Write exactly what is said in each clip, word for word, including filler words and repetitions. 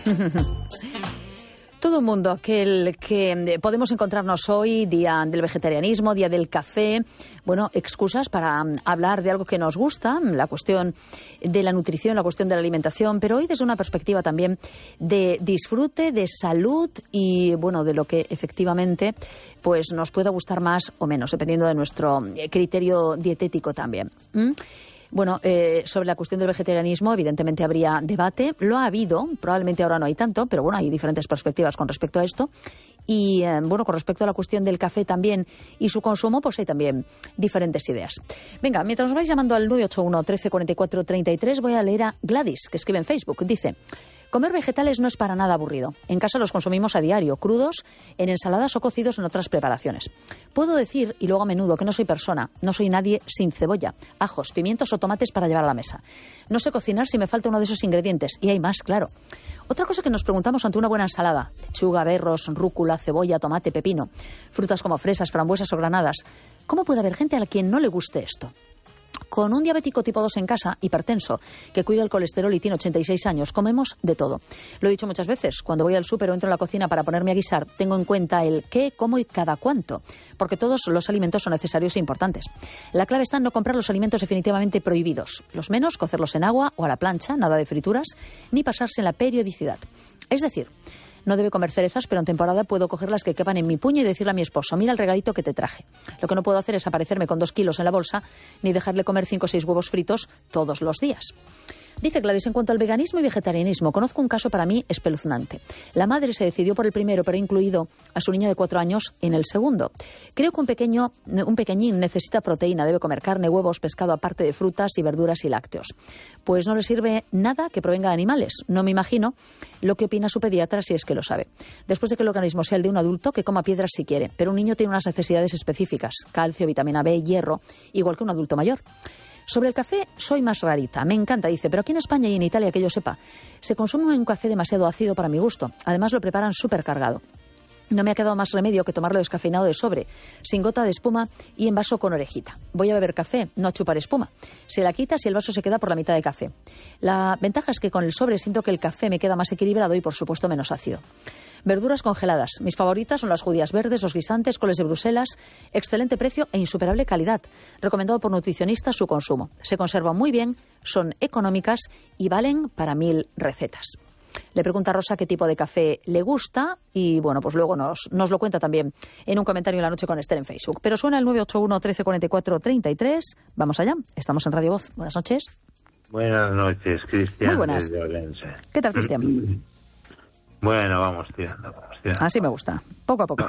Todo el mundo, aquel que podemos encontrarnos hoy, día del vegetarianismo, día del café, bueno, excusas para hablar de algo que nos gusta, la cuestión de la nutrición, la cuestión de la alimentación, pero hoy desde una perspectiva también de disfrute, de salud y, bueno, de lo que efectivamente pues nos pueda gustar más o menos, dependiendo de nuestro criterio dietético también. ¿Mm? Bueno, eh, sobre la cuestión del vegetarianismo, evidentemente habría debate. Lo ha habido, probablemente ahora no hay tanto, pero bueno, hay diferentes perspectivas con respecto a esto. Y eh, bueno, con respecto a la cuestión del café también y su consumo, pues hay también diferentes ideas. Venga, mientras nos vais llamando al nueve ocho uno, trece, cuarenta y cuatro, treinta y tres, voy a leer a Gladys, que escribe en Facebook. Dice: comer vegetales no es para nada aburrido. En casa los consumimos a diario, crudos, en ensaladas o cocidos en otras preparaciones. Puedo decir, y luego a menudo, que no soy persona, no soy nadie sin cebolla, ajos, pimientos o tomates para llevar a la mesa. No sé cocinar si me falta uno de esos ingredientes, y hay más, claro. Otra cosa que nos preguntamos ante una buena ensalada: lechuga, berros, rúcula, cebolla, tomate, pepino, frutas como fresas, frambuesas o granadas. ¿Cómo puede haber gente a la quien no le guste esto? Con un diabético tipo dos en casa, hipertenso, que cuida el colesterol y tiene ochenta y seis años, comemos de todo. Lo he dicho muchas veces, cuando voy al súper o entro en la cocina para ponerme a guisar, tengo en cuenta el qué, cómo y cada cuánto, porque todos los alimentos son necesarios e importantes. La clave está en no comprar los alimentos definitivamente prohibidos. Los menos, cocerlos en agua o a la plancha, nada de frituras, ni pasarse en la periodicidad. Es decir, no debe comer cerezas, pero en temporada puedo coger las que quepan en mi puño y decirle a mi esposo: mira el regalito que te traje. Lo que no puedo hacer es aparecerme con dos kilos en la bolsa, ni dejarle comer cinco o seis huevos fritos todos los días. Dice Gladys: en cuanto al veganismo y vegetarianismo, conozco un caso para mí espeluznante. La madre se decidió por el primero, pero ha incluido a su niña de cuatro años en el segundo. Creo que un pequeño, un pequeñín necesita proteína, debe comer carne, huevos, pescado, aparte de frutas y verduras y lácteos. Pues no le sirve nada que provenga de animales. No me imagino lo que opina su pediatra, si es que lo sabe. Después de que el organismo sea el de un adulto, que coma piedras si quiere, pero un niño tiene unas necesidades específicas: calcio, vitamina B, hierro, igual que un adulto mayor. Sobre el café soy más rarita, me encanta, dice, pero aquí en España y en Italia, que yo sepa, se consume un café demasiado ácido para mi gusto. Además lo preparan súper cargado. No me ha quedado más remedio que tomarlo descafeinado de sobre, sin gota de espuma y en vaso con orejita. Voy a beber café, no a chupar espuma. Se la quitas y el vaso se queda por la mitad de café. La ventaja es que con el sobre siento que el café me queda más equilibrado y, por supuesto, menos ácido. Verduras congeladas. Mis favoritas son las judías verdes, los guisantes, coles de Bruselas. Excelente precio e insuperable calidad. Recomendado por nutricionistas su consumo. Se conservan muy bien, son económicas y valen para mil recetas. Le pregunta a Rosa qué tipo de café le gusta y, bueno, pues luego nos, nos lo cuenta también en un comentario en La Noche con Esther en Facebook. Pero suena el nueve ocho uno, trece, cuarenta y cuatro, treinta y tres. Vamos allá. Estamos en Radio Voz. Buenas noches. Buenas noches, Cristian. Muy buenas. Desde Orense. ¿Qué tal, Cristian? Bueno, vamos tirando, vamos tirando. Así me gusta. Poco a poco.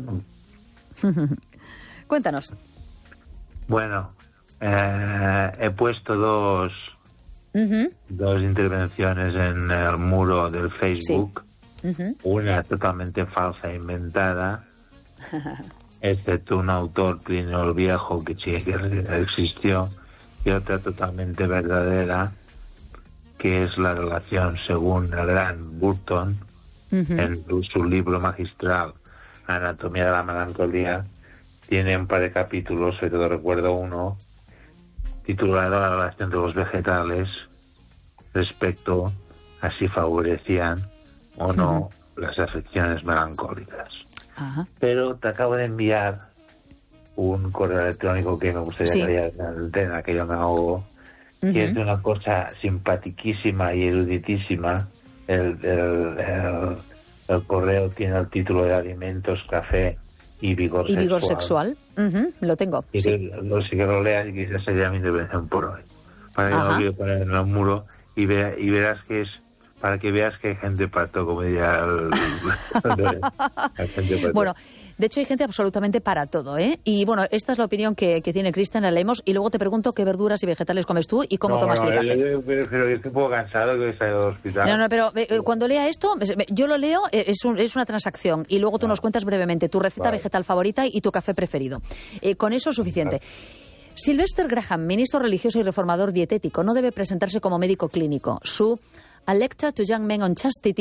Cuéntanos. Bueno, eh, he puesto dos... Uh-huh. Dos intervenciones en el muro del Facebook. Sí. Uh-huh. Una totalmente falsa e inventada, excepto un autor, Plinio el Viejo, que sí que existió, y otra totalmente verdadera, que es la relación, según el gran Burton, uh-huh. en su libro magistral Anatomía de la Melancolía. Tiene un par de capítulos, sobre todo recuerdo uno, titulado La relación de los vegetales respecto a si favorecían o no uh-huh. las afecciones melancólicas. Uh-huh. Pero te acabo de enviar un correo electrónico que me gustaría sí. que haya en la antena, que yo me ahogo, uh-huh. que es de una cosa simpatiquísima y eruditísima. El, el, el, el correo tiene el título de Alimentos, Café y Vigor y Sexual. Vigor Sexual, uh-huh. lo tengo. Y sí. que, lo, si que lo leas y que esa sería mi intervención por hoy. Para que Ajá. no lo quiero poner en el muro y, vea, y verás que es, para que veas que hay gente para todo, como diría el, hay gente para bueno, de hecho hay gente absolutamente para todo, ¿eh? Y bueno, esta es la opinión que, que tiene Cristian, la leemos y luego te pregunto qué verduras y vegetales comes tú y cómo no, tomas no, el café. Yo, yo, pero, pero estoy un poco cansado que he salido del hospital. No, no, pero eh, cuando lea esto, yo lo leo, es, un, es una transacción y luego tú no. nos cuentas brevemente tu receta vale. vegetal favorita y tu café preferido. Eh, con eso es suficiente. Vale. Sylvester Graham, ministro religioso y reformador dietético, no debe presentarse como médico clínico. Su A Lecture to Young Men on Chastity,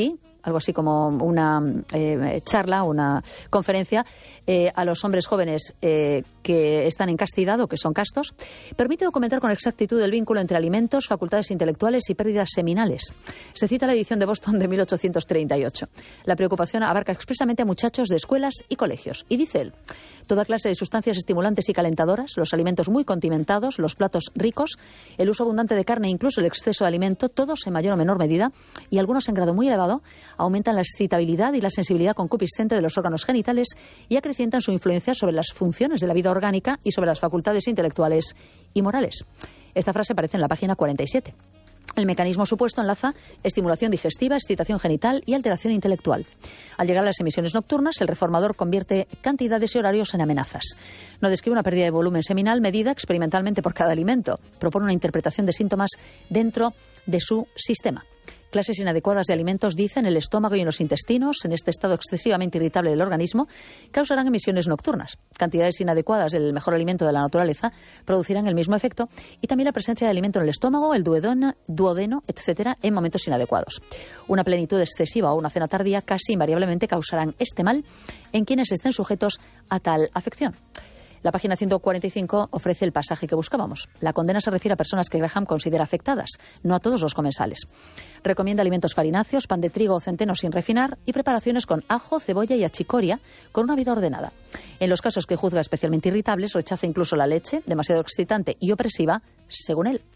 algo así como una eh, charla, una conferencia eh, a los hombres jóvenes eh, que están en castidad o que son castos. Permite documentar con exactitud el vínculo entre alimentos, facultades intelectuales y pérdidas seminales. Se cita la edición de Boston de mil ochocientos treinta y ocho. La preocupación abarca expresamente a muchachos de escuelas y colegios. Y dice él, toda clase de sustancias estimulantes y calentadoras, los alimentos muy condimentados, los platos ricos, el uso abundante de carne, incluso el exceso de alimento, todos en mayor o menor medida, y algunos en grado muy elevado, aumentan la excitabilidad y la sensibilidad concupiscente de los órganos genitales y acrecientan su influencia sobre las funciones de la vida orgánica y sobre las facultades intelectuales y morales. Esta frase aparece en la página cuarenta y siete. El mecanismo supuesto enlaza estimulación digestiva, excitación genital y alteración intelectual. Al llegar a las emisiones nocturnas, el reformador convierte cantidades y horarios en amenazas. No describe una pérdida de volumen seminal medida experimentalmente por cada alimento. Propone una interpretación de síntomas dentro de su sistema. Clases inadecuadas de alimentos, dice, en el estómago y en los intestinos, en este estado excesivamente irritable del organismo, causarán emisiones nocturnas. Cantidades inadecuadas del mejor alimento de la naturaleza producirán el mismo efecto, y también la presencia de alimento en el estómago, el duodeno, duodeno, etcétera, en momentos inadecuados. Una plenitud excesiva o una cena tardía casi invariablemente causarán este mal en quienes estén sujetos a tal afección. La página ciento cuarenta y cinco ofrece el pasaje que buscábamos. La condena se refiere a personas que Graham considera afectadas, no a todos los comensales. Recomienda alimentos farináceos, pan de trigo o centeno sin refinar y preparaciones con ajo, cebolla y achicoria con una vida ordenada. En los casos que juzga especialmente irritables, rechaza incluso la leche, demasiado excitante y opresiva, según él.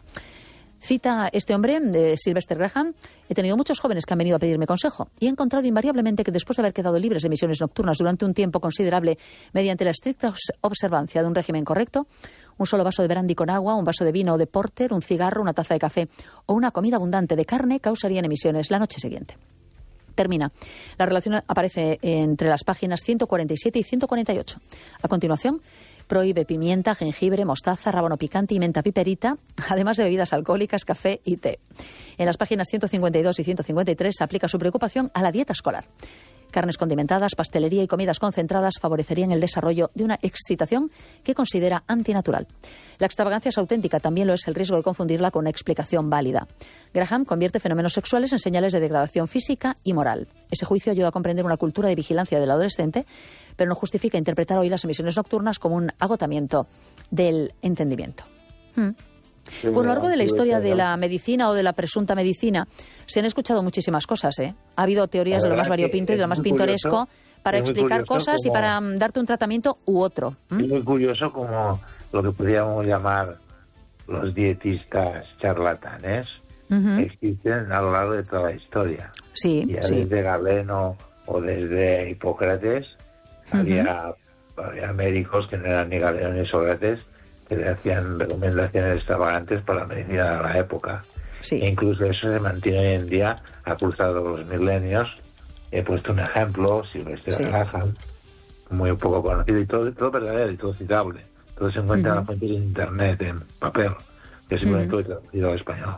Cita este hombre, de Sylvester Graham, he tenido muchos jóvenes que han venido a pedirme consejo y he encontrado invariablemente que después de haber quedado libres de emisiones nocturnas durante un tiempo considerable mediante la estricta observancia de un régimen correcto, un solo vaso de brandy con agua, un vaso de vino o de porter, un cigarro, una taza de café o una comida abundante de carne causarían emisiones la noche siguiente. Termina. La relación aparece entre las páginas ciento cuarenta y siete y ciento cuarenta y ocho. A continuación, prohíbe pimienta, jengibre, mostaza, rábano picante y menta piperita, además de bebidas alcohólicas, café y té. En las páginas ciento cincuenta y dos y ciento cincuenta y tres aplica su preocupación a la dieta escolar. Carnes condimentadas, pastelería y comidas concentradas favorecerían el desarrollo de una excitación que considera antinatural. La extravagancia es auténtica, también lo es el riesgo de confundirla con una explicación válida. Graham convierte fenómenos sexuales en señales de degradación física y moral. Ese juicio ayuda a comprender una cultura de vigilancia del adolescente, pero no justifica interpretar hoy las emisiones nocturnas como un agotamiento del entendimiento. Hmm. Sí, bueno, a lo largo de la historia de la medicina o de la presunta medicina se han escuchado muchísimas cosas, ¿eh? Ha habido teorías de lo más variopinto y de lo más pintoresco curioso, para explicar cosas como, y para um, darte un tratamiento u otro. ¿Mm? Es muy curioso como lo que podríamos llamar los dietistas charlatanes uh-huh. existen a lo largo de toda la historia. Sí, ya sí. Desde Galeno o desde Hipócrates uh-huh. había, había médicos que no eran ni Galeno ni Sócrates que le hacían recomendaciones extravagantes para la medicina de la época. Sí. E incluso eso se mantiene hoy en día, ha cruzado los milenios. He puesto un ejemplo, Sylvester sí. Graham, muy poco conocido y todo, todo verdadero y todo citable. Todo se encuentra uh-huh. en la fuente de internet, en papel, que simplemente uh-huh. traducido al español.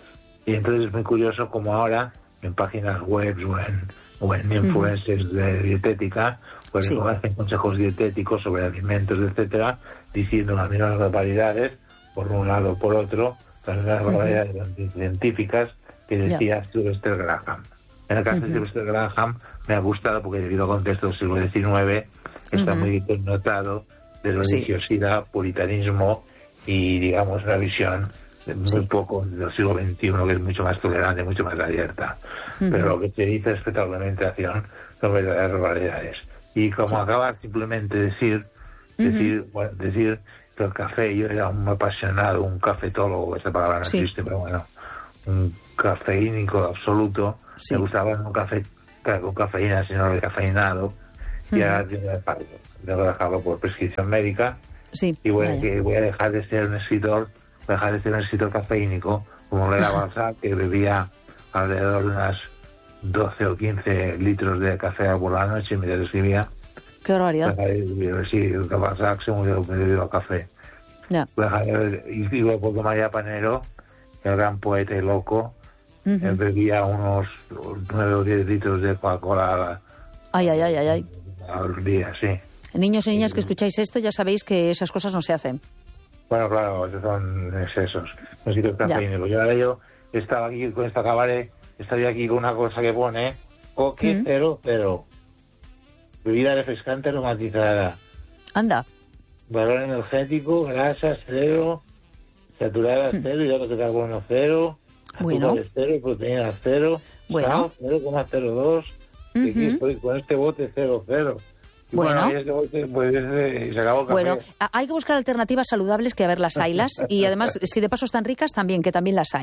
Y entonces es muy curioso como ahora, en páginas web o en, o en influencers uh-huh. de dietética, pues sí. hacen consejos dietéticos sobre alimentos, etcétera, diciendo las mismas barbaridades, por un lado o por otro, las mismas uh-huh. barbaridades científicas que decía yeah. Sylvester Graham. En el caso uh-huh. de Sylvester Graham me ha gustado porque debido al contexto del siglo diecinueve está uh-huh. muy connotado de religiosidad, sí. puritanismo y, digamos, una visión muy sí. poco del siglo veintiuno, que es mucho más tolerante, mucho más abierta. Uh-huh. Pero lo que te dice respecto a la alimentación son verdaderas barbaridades. Y como sí. acaba simplemente decir, decir, uh-huh. bueno, decir que el café, yo era un apasionado, un cafetólogo, esa palabra no sí. existe, pero bueno, un cafeínico absoluto, sí. me gustaba un café con cafeína, sino recafeinado, uh-huh. y ahora tengo que dejarlo por prescripción médica, sí. y voy a, que voy a dejar de ser un escritor, voy a dejar de ser un escritor cafeínico, como lo era Balzac, que bebía alrededor de unas doce o quince litros de café por la noche mientras escribía. Qué barbaridad. Sí, el Balzac se murió bebido al café. Ya. Y digo, porque María Panero, el gran poeta y loco, uh-huh. él bebía unos nueve o diez litros de Coca-Cola ay, ay, ay, ay, ay. al día, sí. Niños y niñas que escucháis esto, ya sabéis que esas cosas no se hacen. Bueno, claro, esos son excesos. Necesito cafeínico. Yo ahora yo estaba aquí con esta cabaret, estaría aquí con una cosa que pone Coque Mm. cero cero. Bebida refrescante aromatizada. Anda. Valor energético, grasas cero, saturadas cero, hidratos de carbono cero, Bueno. azúcares cero, proteínas cero, Bueno. sal cero coma cero dos. Y aquí Ujú. estoy con este bote cero cero. Y Bueno. bueno, ahí este bote, pues, eh, se acabó el café. Bueno, a- hay que buscar alternativas saludables, que a ver las haylas, y además, si de paso están ricas, también, que también las hay.